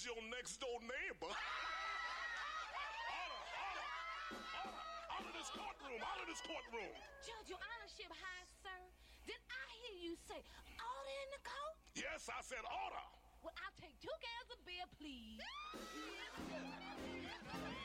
was your next door neighbor. Out of this courtroom, out of this courtroom. Judge, your honorship high, sir. Did I hear you say order in the court? Yes, I said order. Well, I'll take 2 cans of beer, please.